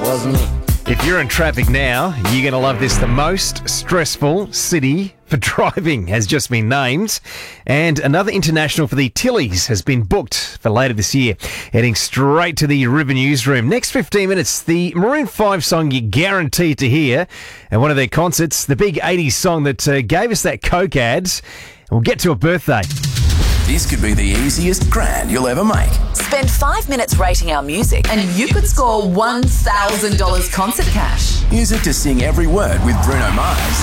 wasn't it? If you're in traffic now, you're going to love this. The most stressful city for driving has just been named. And another international for the Tillies has been booked for later this year. Heading straight to the River Newsroom. Next 15 minutes, the Maroon 5 song you're guaranteed to hear. And one of their concerts, the big 80s song that gave us that Coke ads. We'll get to a birthday. This could be the easiest grand you'll ever make. Spend 5 minutes rating our music and you could score $1,000 concert cash. Use it to sing every word with Bruno Mars.